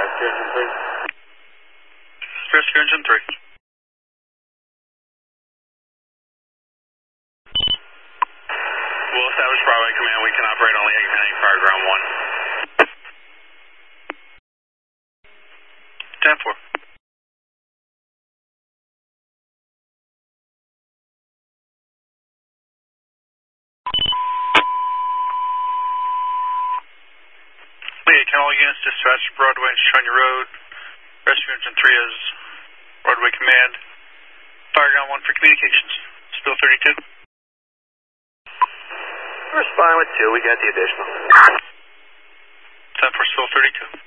Rescue Engine 3. Rescue Engine 3. We'll establish Broadway Command. We can operate only heading fire ground 1. 10-4. Can all units dispatch Broadway and Shoshone Road. Rescue Engine 3 is Broadway Command. Fire ground 1 for communications. Spill 32. We're responding with 2. We got the additional. 10-4, Spill 32.